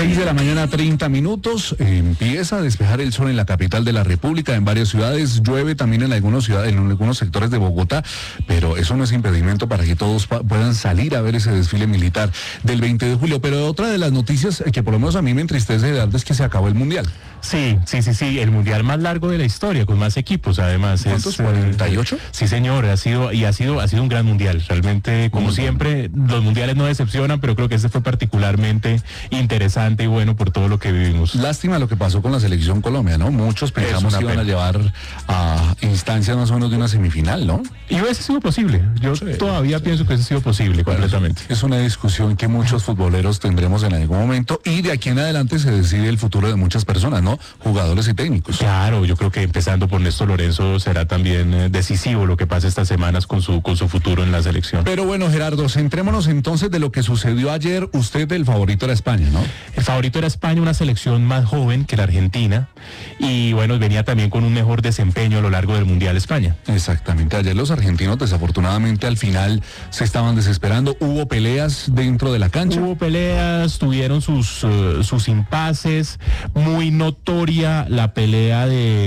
6 de la mañana, 30 minutos. Empieza a despejar el sol en la capital de la República, en varias ciudades. Llueve también en algunas ciudades, en algunos sectores de Bogotá, pero eso no es impedimento para que todos puedan salir a ver ese desfile militar del 20 de julio. Pero otra de las noticias que por lo menos a mí me entristece de darles es que se acabó el Mundial. Sí, el Mundial más largo de la historia, con más equipos, además. ¿Cuántos? ¿48? Sí, señor, ha sido un gran Mundial. Realmente, como siempre, los Mundiales no decepcionan, pero creo que este fue particularmente interesante y bueno por todo lo que vivimos. Lástima lo que pasó con la selección Colombia, ¿no? Muchos pensamos que iban a llevar a instancias más o menos de una semifinal, ¿no? Y hubiese sido posible. Yo todavía pienso que hubiese sido posible, completamente. Es una discusión que muchos futboleros tendremos en algún momento y de aquí en adelante se decide el futuro de muchas personas, ¿no? Jugadores y técnicos. Claro, yo creo que empezando por Néstor Lorenzo será también decisivo lo que pase estas semanas con su futuro en la selección. Pero bueno, Gerardo, centrémonos entonces de lo que sucedió ayer. Usted, el favorito era España, ¿no? El favorito era España, una selección más joven que la Argentina y bueno, venía también con un mejor desempeño a lo largo del Mundial España. Exactamente, ayer los argentinos desafortunadamente al final se estaban desesperando, hubo peleas dentro de la cancha. Hubo peleas, tuvieron sus impases, muy notoria la pelea de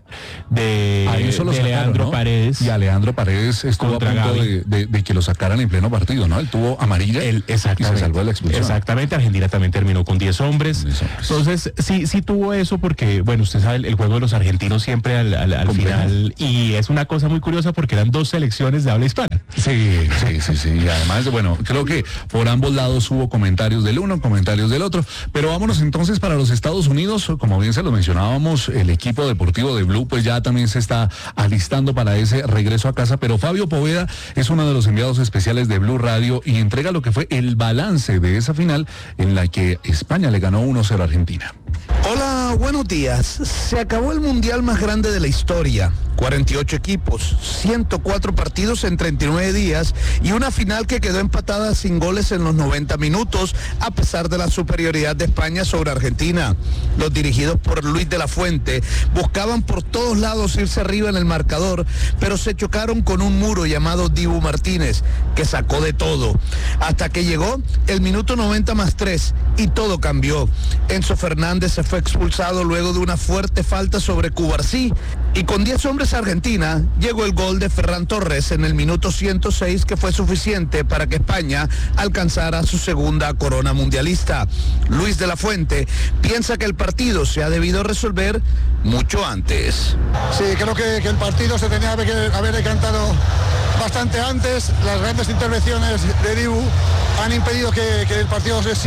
Leandro, ¿no? Paredes. Y a Leandro Paredes estuvo a punto de que lo sacaran en pleno partido, ¿no? Él tuvo amarilla y se salvó de la expulsión. Exactamente, Argentina también terminó con 10 hombres. Entonces, sí tuvo eso porque, bueno, usted sabe, el juego de los argentinos siempre al final, y es una cosa muy curiosa porque eran dos selecciones de habla hispana. Sí. Y además, bueno, creo que por ambos lados hubo comentarios del uno, comentarios del otro. Pero vámonos entonces para los Estados Unidos. Como bien se lo mencionábamos, el equipo deportivo de Blue pues ya también se está alistando para ese regreso a casa. Pero Fabio Poveda es uno de los enviados especiales de Blue Radio y entrega lo que fue el balance de esa final en la que España le ganó 1-0 a Argentina. Hola, buenos días. Se acabó el mundial más grande de la historia. 48 equipos, 104 partidos en 39 días y una final que quedó empatada sin goles en los 90 minutos a pesar de la superioridad de España sobre Argentina. Los dirigidos por Luis de la Fuente buscaban por todos lados irse arriba en el marcador, pero se chocaron con un muro llamado Dibu Martínez, que sacó de todo. Hasta que llegó el minuto 90+3 y todo cambió. Enzo Fernández se fue expulsado luego de una fuerte falta sobre Cubarsí y con 10 hombres Argentina llegó el gol de Ferran Torres en el minuto 106 que fue suficiente para que España alcanzara su segunda corona mundialista. Luis de la Fuente piensa que el partido se ha debido resolver mucho antes. Sí, creo que el partido se tenía que haber decantado bastante antes. Las grandes intervenciones de Dibu han impedido que el partido se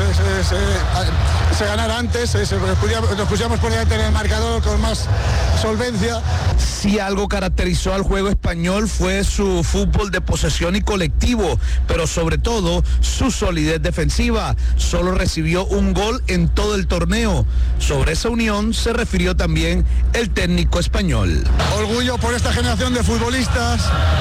ganara antes, nos pusiéramos por delante en el marcador con más solvencia. Si algo caracterizó al juego español fue su fútbol de posesión y colectivo, pero sobre todo su solidez defensiva. Solo recibió un gol en todo el torneo. Sobre esa unión se refirió también el técnico español. Orgullo por esta generación de futbolistas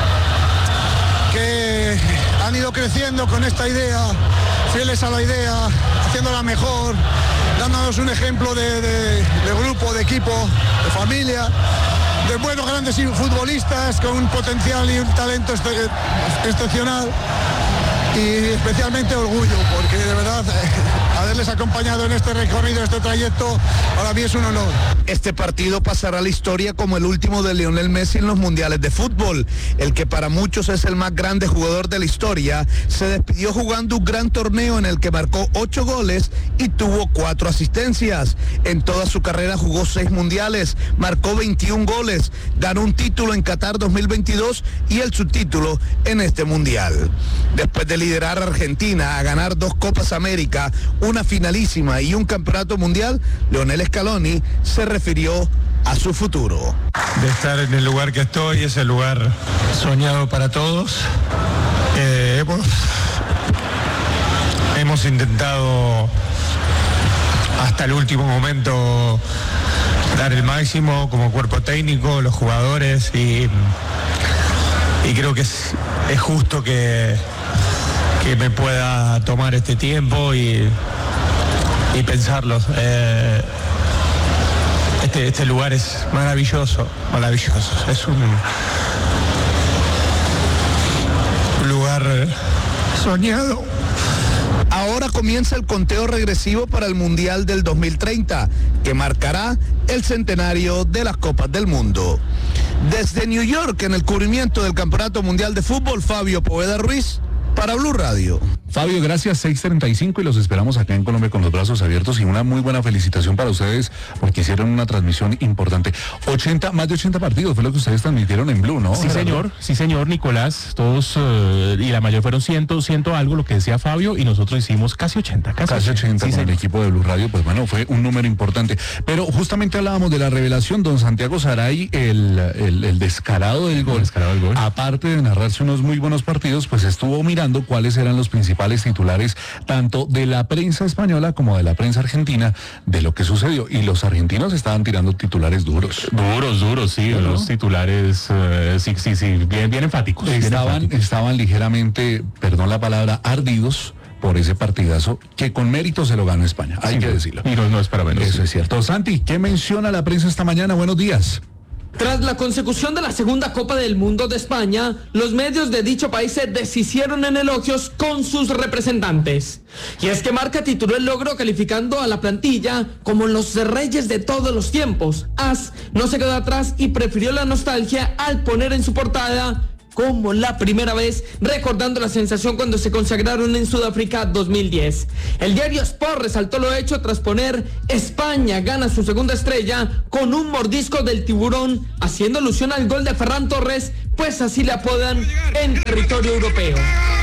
que han ido creciendo con esta idea, fieles a la idea, haciéndola mejor, dándonos un ejemplo de grupo, de equipo, de familia, de buenos grandes futbolistas con un potencial y un talento excepcional. Y especialmente orgullo, porque de verdad haberles acompañado en este recorrido, en este trayecto, para mí es un honor. Este partido pasará a la historia como el último de Lionel Messi en los mundiales de fútbol. El que para muchos es el más grande jugador de la historia, se despidió jugando un gran torneo en el que marcó 8 goles y tuvo 4 asistencias. En toda su carrera jugó 6 mundiales, marcó 21 goles, ganó un título en Qatar 2022 y el subtítulo en este mundial. Después de liderar a Argentina a ganar 2 Copas América, una finalísima y un campeonato mundial, Lionel Scaloni se refirió a su futuro. De estar en el lugar que estoy, es el lugar soñado para todos. Hemos intentado hasta el último momento dar el máximo como cuerpo técnico, los jugadores, y creo que es justo que me pueda tomar este tiempo y pensarlos. Este lugar es maravilloso. Es un lugar soñado. Ahora comienza el conteo regresivo para el Mundial del 2030, que marcará el centenario de las Copas del Mundo. Desde New York, en el cubrimiento del Campeonato Mundial de Fútbol, Fabio Poveda Ruiz, para Blue Radio. Fabio, gracias, 6:35 y los esperamos acá en Colombia con los brazos abiertos y una muy buena felicitación para ustedes porque hicieron una transmisión importante. Más de 80 partidos fue lo que ustedes transmitieron en Blue, ¿no? Sí, señor, Nicolás, todos, y la mayor fueron 100 algo, lo que decía Fabio, y nosotros hicimos casi 80. Casi 80 con el equipo de Blue Radio, pues bueno, fue un número importante. Pero justamente hablábamos de la revelación, don Santiago Saray, el descarado del gol. Aparte de narrarse unos muy buenos partidos, pues estuvo mirando cuáles eran los principales titulares tanto de la prensa española como de la prensa argentina de lo que sucedió, y los argentinos estaban tirando titulares duros, sí, ¿no? Los titulares sí, bien enfáticos. Estaban ligeramente, perdón la palabra, ardidos por ese partidazo que con mérito se lo ganó España, hay que decirlo. Y no es para menos. Eso es cierto. Santi, ¿qué menciona la prensa esta mañana? Buenos días. Tras la consecución de la segunda Copa del Mundo de España, los medios de dicho país se deshicieron en elogios con sus representantes. Y es que Marca tituló el logro calificando a la plantilla como los reyes de todos los tiempos. AS no se quedó atrás y prefirió la nostalgia al poner en su portada como la primera vez, recordando la sensación cuando se consagraron en Sudáfrica 2010. El diario Sport resaltó lo hecho tras poner España gana su segunda estrella con un mordisco del tiburón, haciendo alusión al gol de Ferran Torres, pues así le apodan en territorio europeo.